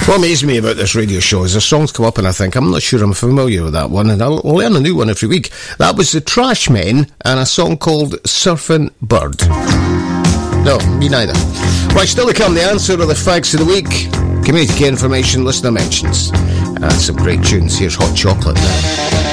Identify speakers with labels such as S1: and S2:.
S1: What amazes me about this radio show is the songs come up and I think, I'm not sure I'm familiar with that one, and I'll learn a new one every week. That was the Trashmen and a song called Surfing Bird. No, me neither. Right, still to come, the answer of the facts of the week, community care information, listener mentions, and some great tunes. Here's Hot Chocolate now.